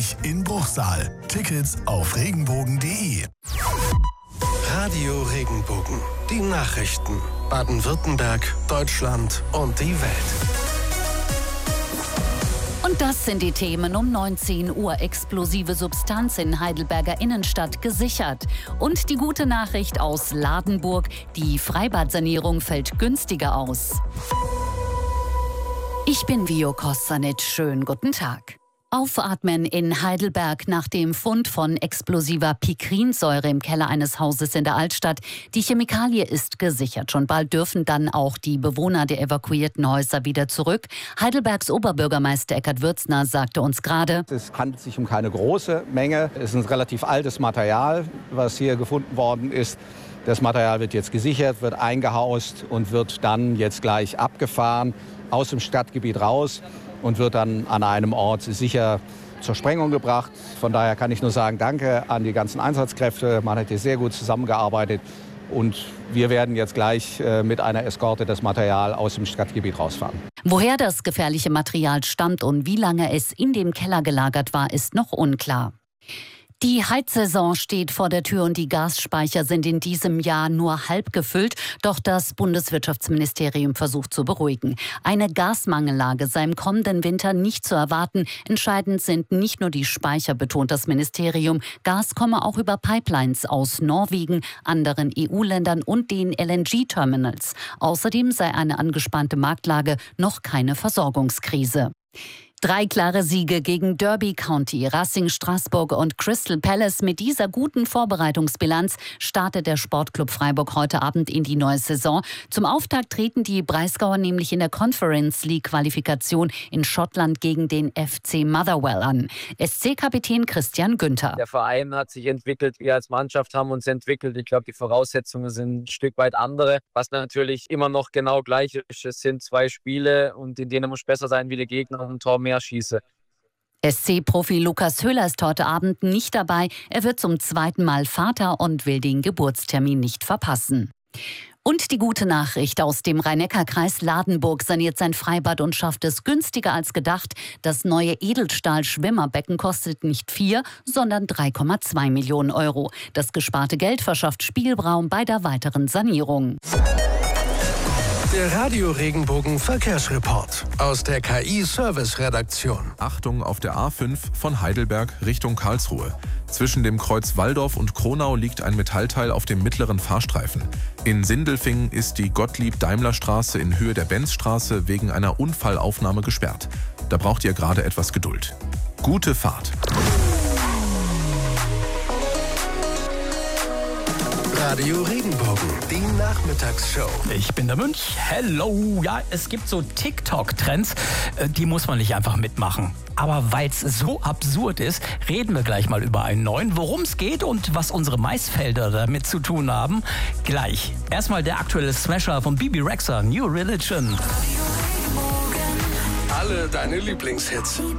In Bruchsal. Tickets auf regenbogen.de. Radio Regenbogen. Die Nachrichten. Baden-Württemberg, Deutschland und die Welt. Und das sind die Themen um 19 Uhr. Explosive Substanz in Heidelberger Innenstadt gesichert. Und die gute Nachricht aus Ladenburg. Die Freibadsanierung fällt günstiger aus. Ich bin Vio Kostanic. Schönen guten Tag. Aufatmen in Heidelberg nach dem Fund von explosiver Pikrinsäure im Keller eines Hauses in der Altstadt. Die Chemikalie ist gesichert. Schon bald dürfen dann auch die Bewohner der evakuierten Häuser wieder zurück. Heidelbergs Oberbürgermeister Eckhard Würzner sagte uns gerade: Es handelt sich um keine große Menge. Es ist ein relativ altes Material, was hier gefunden worden ist. Das Material wird jetzt gesichert, wird eingehaust und wird dann jetzt gleich abgefahren aus dem Stadtgebiet raus und wird dann an einem Ort sicher zur Sprengung gebracht. Von daher kann ich nur sagen, danke an die ganzen Einsatzkräfte. Man hat hier sehr gut zusammengearbeitet. Und wir werden jetzt gleich mit einer Eskorte das Material aus dem Stadtgebiet rausfahren. Woher das gefährliche Material stammt und wie lange es in dem Keller gelagert war, ist noch unklar. Die Heizsaison steht vor der Tür und die Gasspeicher sind in diesem Jahr nur halb gefüllt. Doch das Bundeswirtschaftsministerium versucht zu beruhigen. Eine Gasmangellage sei im kommenden Winter nicht zu erwarten. Entscheidend sind nicht nur die Speicher, betont das Ministerium. Gas komme auch über Pipelines aus Norwegen, anderen EU-Ländern und den LNG-Terminals. Außerdem sei eine angespannte Marktlage noch keine Versorgungskrise. 3 klare Siege gegen Derby County, Racing Straßburg und Crystal Palace. Mit dieser guten Vorbereitungsbilanz startet der Sportclub Freiburg heute Abend in die neue Saison. Zum Auftakt treten die Breisgauer nämlich in der Conference League Qualifikation in Schottland gegen den FC Motherwell an. SC-Kapitän Christian Günther. Der Verein hat sich entwickelt, wir als Mannschaft haben uns entwickelt. Ich glaube, die Voraussetzungen sind ein Stück weit andere. Was natürlich immer noch genau gleich ist, es sind 2 Spiele und in denen muss besser sein wie der Gegner und ein Tor mehr schieße. SC-Profi Lukas Höhler ist heute Abend nicht dabei. Er wird zum 2. Mal Vater und will den Geburtstermin nicht verpassen. Und die gute Nachricht aus dem Rhein-Neckar-Kreis: Ladenburg saniert sein Freibad und schafft es günstiger als gedacht. Das neue Edelstahl-Schwimmerbecken kostet nicht 4, sondern 3,2 Millionen Euro. Das gesparte Geld verschafft Spielraum bei der weiteren Sanierung. Der Radio Regenbogen Verkehrsreport aus der KI-Service-Redaktion. Achtung auf der A5 von Heidelberg Richtung Karlsruhe. Zwischen dem Kreuz Walldorf und Kronau liegt ein Metallteil auf dem mittleren Fahrstreifen. In Sindelfingen ist die Gottlieb-Daimler-Straße in Höhe der Benzstraße wegen einer Unfallaufnahme gesperrt. Da braucht ihr gerade etwas Geduld. Gute Fahrt. Radio Regenbogen, die Nachmittagsshow. Ich bin der Münch. Hello. Ja, es gibt so TikTok-Trends, die muss man nicht einfach mitmachen. Aber weil es so absurd ist, reden wir gleich mal über einen neuen. Worum es geht und was unsere Maisfelder damit zu tun haben, gleich. Erstmal der aktuelle Smasher von Bibi Rexha, New Religion. Alle deine Lieblingshits.